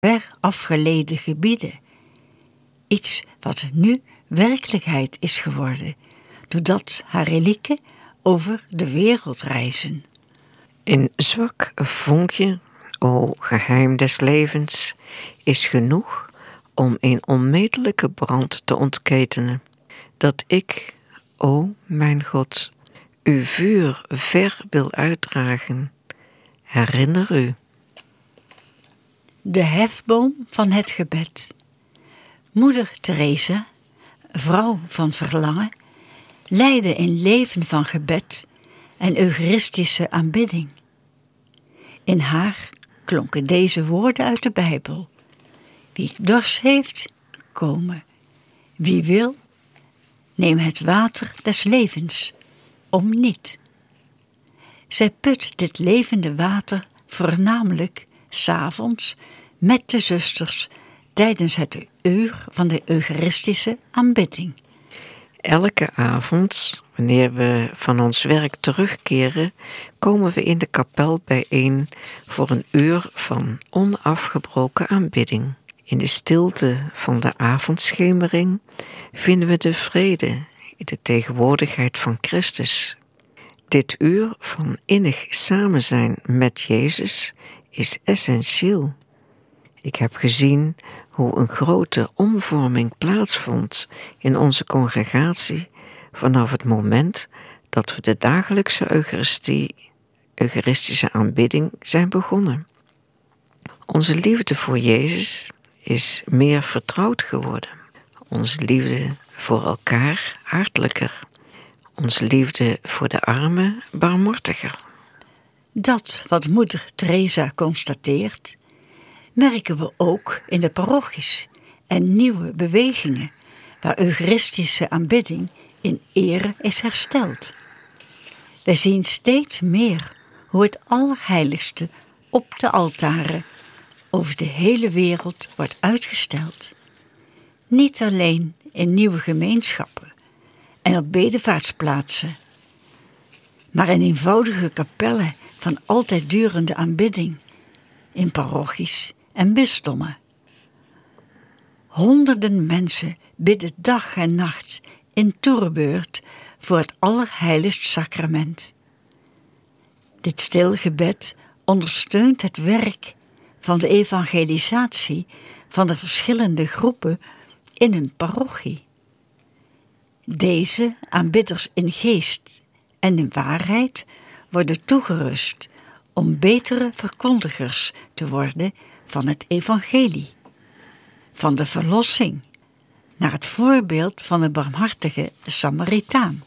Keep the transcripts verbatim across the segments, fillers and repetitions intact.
ver afgelegen gebieden. Iets wat nu werkelijkheid is geworden, doordat haar relieken over de wereld reizen. Een zwak vonkje, o geheim des levens, is genoeg om een onmetelijke brand te ontketenen. Dat ik, o mijn God, uw vuur ver wil uitdragen. Herinner u. De hefboom van het gebed. Moeder Teresa, vrouw van verlangen, leidde een leven van gebed en eucharistische aanbidding. In haar klonken deze woorden uit de Bijbel. Wie dorst heeft, komen. Wie wil, neem het water des levens, om niet. Zij put dit levende water voornamelijk 's avonds met de zusters tijdens het uur van de eucharistische aanbidding. Elke avond, wanneer we van ons werk terugkeren, komen we in de kapel bijeen voor een uur van onafgebroken aanbidding. In de stilte van de avondschemering vinden we de vrede in de tegenwoordigheid van Christus. Dit uur van innig samen zijn met Jezus is essentieel. Ik heb gezien hoe een grote omvorming plaatsvond in onze congregatie vanaf het moment dat we de dagelijkse Eucharistie, Eucharistische aanbidding zijn begonnen. Onze liefde voor Jezus is meer vertrouwd geworden. Onze liefde voor elkaar hartelijker. Onze liefde voor de armen barmhartiger. Dat wat moeder Teresa constateert, merken we ook in de parochies en nieuwe bewegingen waar eucharistische aanbidding in ere is hersteld. We zien steeds meer hoe het Allerheiligste op de altaren over de hele wereld wordt uitgesteld. Niet alleen in nieuwe gemeenschappen en op bedevaartsplaatsen, maar in eenvoudige kapellen van altijd durende aanbidding, in parochies en bisdommen. Honderden mensen bidden dag en nacht in toerbeurt voor het Allerheiligst Sacrament. Dit stil gebed ondersteunt het werk van de evangelisatie van de verschillende groepen in een parochie. Deze aanbidders in geest en in waarheid worden toegerust om betere verkondigers te worden van het evangelie, van de verlossing, naar het voorbeeld van de barmhartige Samaritaan.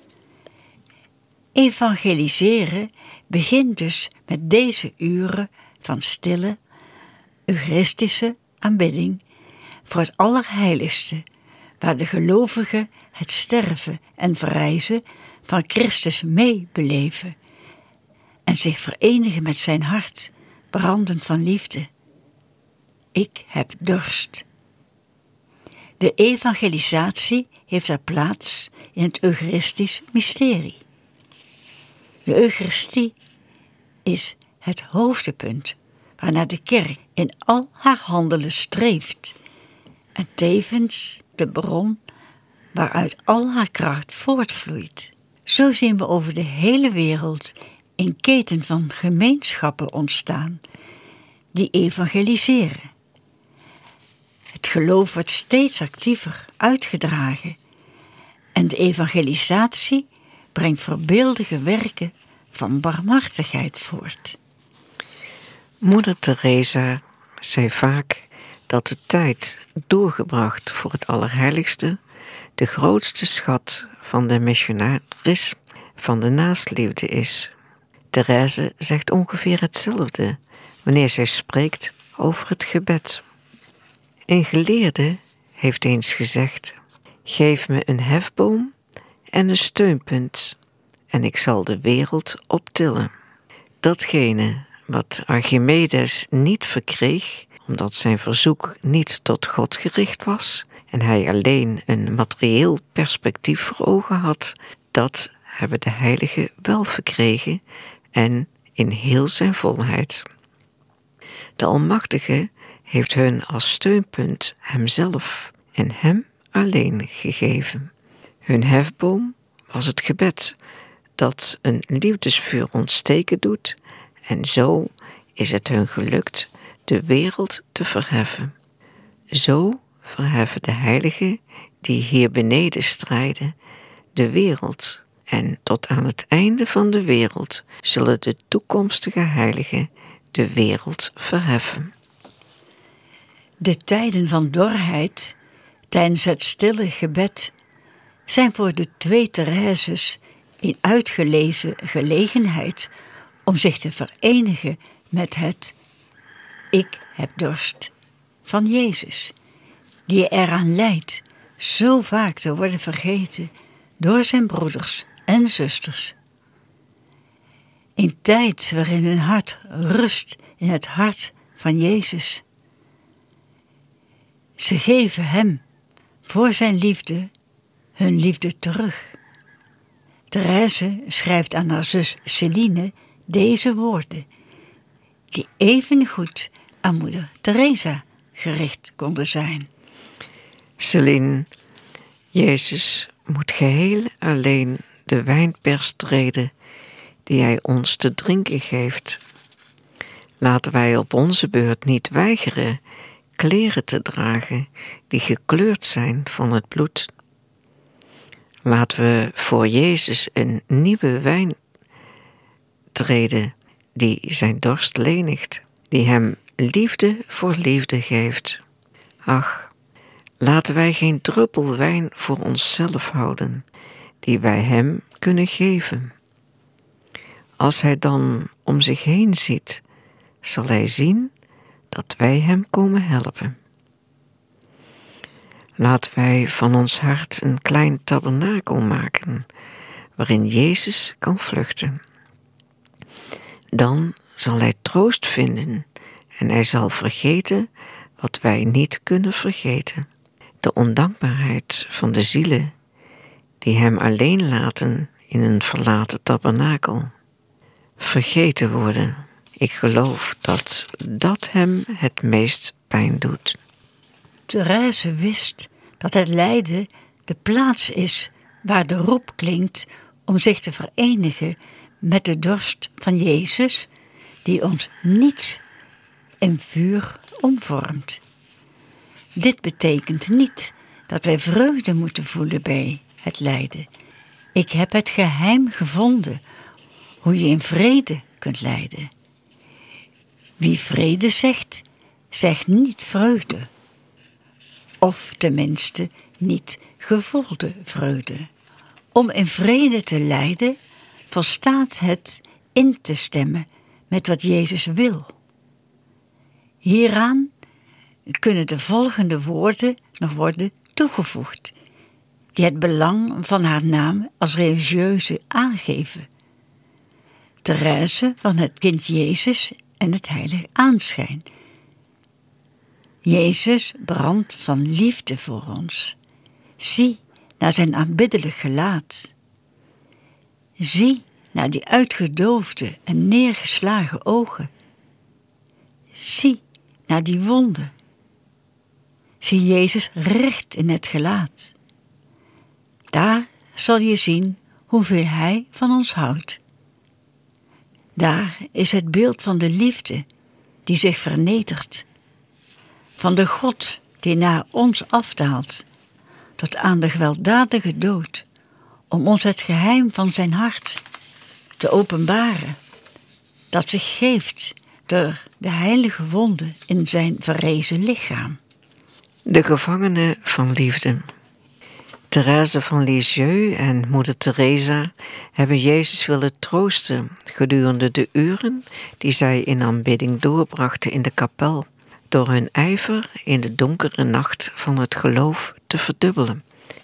Evangeliseren begint dus met deze uren van stille, eucharistische aanbidding voor het Allerheiligste, waar de gelovigen het sterven en verrijzen van Christus meebeleven en zich verenigen met zijn hart, brandend van liefde. Ik heb dorst. De evangelisatie heeft haar plaats in het eucharistisch mysterie. De Eucharistie is het hoofdpunt waarnaar de kerk in al haar handelen streeft en tevens de bron waaruit al haar kracht voortvloeit. Zo zien we over de hele wereld een keten van gemeenschappen ontstaan die evangeliseren. Het geloof wordt steeds actiever uitgedragen en de evangelisatie brengt voorbeeldige werken van barmhartigheid voort. Moeder Teresa zei vaak dat de tijd doorgebracht voor het Allerheiligste de grootste schat van de missionaris van de naastliefde is. Therese zegt ongeveer hetzelfde wanneer zij spreekt over het gebed. Een geleerde heeft eens gezegd: geef me een hefboom en een steunpunt en ik zal de wereld optillen. Datgene wat Archimedes niet verkreeg, omdat zijn verzoek niet tot God gericht was en hij alleen een materieel perspectief voor ogen had, dat hebben de heiligen wel verkregen en in heel zijn volheid. De Almachtige heeft hun als steunpunt hemzelf en hem alleen gegeven. Hun hefboom was het gebed dat een liefdesvuur ontsteken doet, en zo is het hun gelukt de wereld te verheffen. Zo verheffen de heiligen die hier beneden strijden de wereld, en tot aan het einde van de wereld zullen de toekomstige heiligen de wereld verheffen. De tijden van dorheid tijdens het stille gebed zijn voor de twee Thereses in uitgelezen gelegenheid om zich te verenigen met het ik heb dorst van Jezus, die eraan leidt zo vaak te worden vergeten door zijn broeders en zusters. In tijd waarin hun hart rust in het hart van Jezus. Ze geven hem voor zijn liefde hun liefde terug. Therese schrijft aan haar zus Celine deze woorden, die evengoed aan moeder Teresa gericht konden zijn. Celine, Jezus moet geheel alleen de wijnpers treden die hij ons te drinken geeft. Laten wij op onze beurt niet weigeren kleren te dragen die gekleurd zijn van het bloed. Laten we voor Jezus een nieuwe wijn treden die zijn dorst lenigt, die hem liefde voor liefde geeft. Ach, laten wij geen druppel wijn voor onszelf houden, die wij hem kunnen geven. Als hij dan om zich heen ziet, zal hij zien dat wij hem komen helpen. Laten wij van ons hart een klein tabernakel maken, waarin Jezus kan vluchten. Dan zal hij troost vinden en hij zal vergeten wat wij niet kunnen vergeten. De ondankbaarheid van de zielen die hem alleen laten in een verlaten tabernakel. Vergeten worden. Ik geloof dat dat hem het meest pijn doet. Therese wist dat het lijden de plaats is waar de roep klinkt om zich te verenigen met de dorst van Jezus, die ons niets in vuur omvormt. Dit betekent niet dat wij vreugde moeten voelen bij het lijden. Ik heb het geheim gevonden hoe je in vrede kunt lijden. Wie vrede zegt, zegt niet vreugde. Of tenminste niet gevoelde vreugde. Om in vrede te lijden, volstaat het in te stemmen met wat Jezus wil. Hieraan kunnen de volgende woorden nog worden toegevoegd, die het belang van haar naam als religieuze aangeven. Therese van het kind Jezus en het heilig aanschijn. Jezus brandt van liefde voor ons. Zie naar zijn aanbiddelijk gelaat. Zie naar die uitgedoofde en neergeslagen ogen. Zie naar die wonden. Zie Jezus recht in het gelaat. Daar zal je zien hoeveel Hij van ons houdt. Daar is het beeld van de liefde die zich vernedert. Van de God die naar ons afdaalt, tot aan de gewelddadige dood, om ons het geheim van zijn hart te openbaren, dat zich geeft door de heilige wonden in zijn verrezen lichaam. De gevangene van liefde. Therese van Lisieux en moeder Teresa hebben Jezus willen troosten gedurende de uren die zij in aanbidding doorbrachten in de kapel, door hun ijver in de donkere nacht van het geloof te verdubbelen.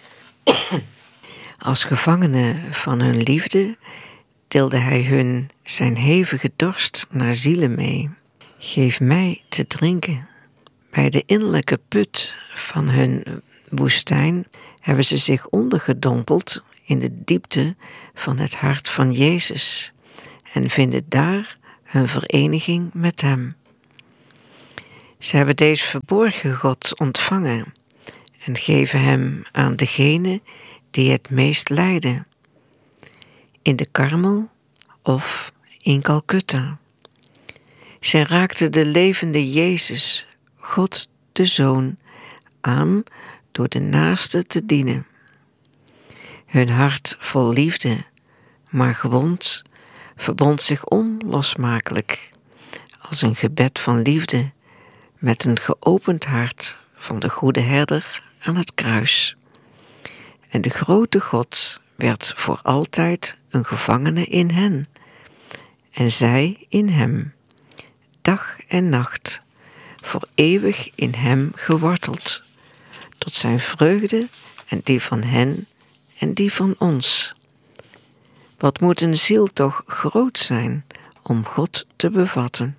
Als gevangenen van hun liefde deelde hij hun zijn hevige dorst naar zielen mee. Geef mij te drinken. Bij de innerlijke put van hun woestijn hebben ze zich ondergedompeld in de diepte van het hart van Jezus en vinden daar hun vereniging met hem. Ze hebben deze verborgen God ontvangen en geven hem aan degene die het meest lijden, in de Karmel of in Calcutta. Zij raakten de levende Jezus, God de Zoon, aan door de naaste te dienen. Hun hart vol liefde, maar gewond, verbond zich onlosmakelijk als een gebed van liefde met een geopend hart van de goede herder aan het kruis. En de grote God werd voor altijd een gevangene in hen, en zij in hem, dag en nacht, voor eeuwig in hem geworteld, tot zijn vreugde en die van hen en die van ons. Wat moet een ziel toch groot zijn om God te bevatten?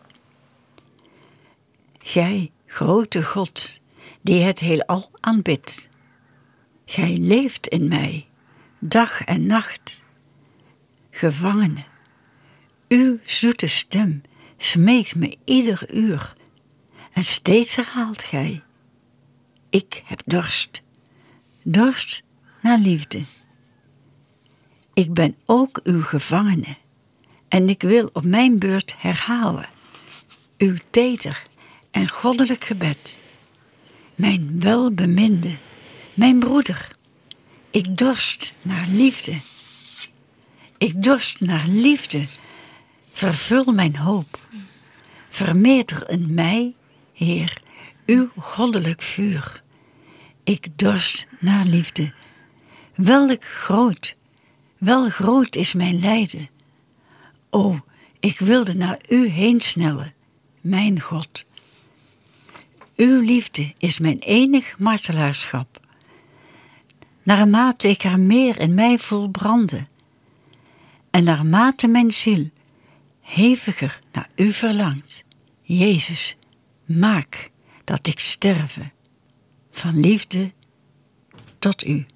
Gij, grote God, die het heelal aanbidt. Gij leeft in mij, dag en nacht. Gevangene, uw zoete stem smeekt me ieder uur, en steeds herhaalt gij: ik heb dorst, dorst naar liefde. Ik ben ook uw gevangene, en ik wil op mijn beurt herhalen uw teder en goddelijk gebed. Mijn welbeminde, mijn broeder, ik dorst naar liefde. Ik dorst naar liefde, vervul mijn hoop. Vermeerder in mij, Heer, uw goddelijk vuur. Ik dorst naar liefde. Welk groot, wel groot is mijn lijden. O, ik wilde naar u heen snellen, mijn God. Uw liefde is mijn enig martelaarschap. Naarmate ik er meer in mij voel branden, en naarmate mijn ziel heviger naar u verlangt, Jezus, maak dat ik sterve, van liefde tot u.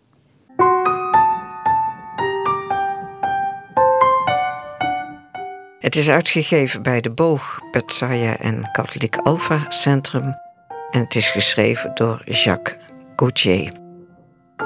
Het is uitgegeven bij de Boog, Petsaja en Katholiek Alpha Centrum en het is geschreven door Jacques Gauthier.